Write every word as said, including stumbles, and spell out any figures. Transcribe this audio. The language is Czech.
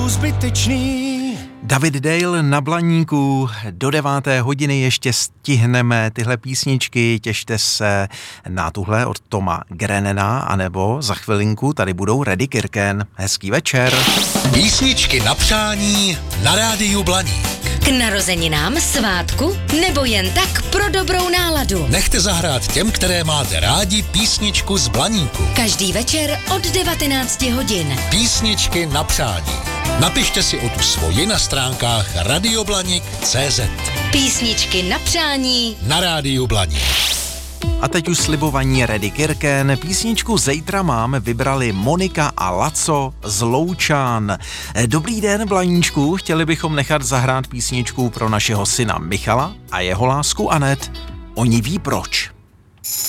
jsou zbytečný. David Dale na Blaníku, do deváté hodiny ještě stihneme tyhle písničky, těšte se na tuhle od Toma Grenena, anebo za chvilinku tady budou Reddy Kirken. Hezký večer. Písničky na přání na rádiu Blaník. K narozeninám, svátku nebo jen tak pro dobrou náladu. Nechte zahrát těm, které máte rádi, písničku z Blaníku. Každý večer od devatenácti hodin. Písničky na přání. Napište si o tu svoji na stránkách radioblanik tečka cé zet. Písničky na přání na rádiu Blaník. A teď už slibovaní Reddy Kirken. Písničku Zejtra mám vybrali Monika a Laco z Loučán. Dobrý den, Blaníčku, chtěli bychom nechat zahrát písničku pro našeho syna Michala a jeho lásku Anet. Oni ví proč.